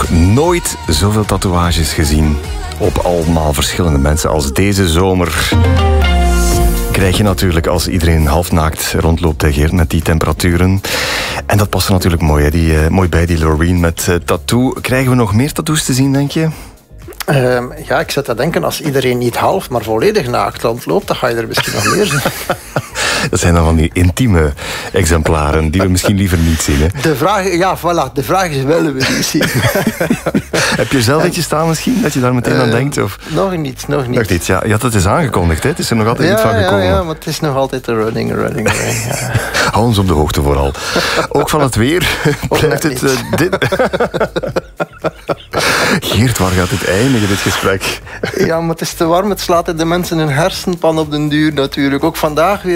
nog nooit zoveel tatoeages gezien op allemaal verschillende mensen als deze zomer. Krijg je natuurlijk als iedereen halfnaakt rondloopt, Geert, met die temperaturen. En dat past er natuurlijk mooi, hè? Mooi bij die Loreen met tattoo. Krijgen we nog meer tattoos te zien, denk je? Ja, ik zat te denken, als iedereen niet half, maar volledig naakt rondloopt, dan ga je er misschien nog meer zien. Dat zijn dan van die intieme exemplaren die we misschien liever niet zien. Hè? De vraag is, willen we die zien? Heb je zelf eentje staan misschien, dat je daar meteen aan denkt? Of? Nog niet. Nog niet, ja. Ja, dat is aangekondigd, hè? Het is er nog altijd niet van gekomen. Ja, maar het is nog altijd een running. Ja. Hou ons op de hoogte vooral. Ook van het weer blijft het dit... Geert, waar gaat het eindigen, dit gesprek? Ja, maar het is te warm. Het slaat in de mensen hun hersenpan op den duur natuurlijk. Ook vandaag weer.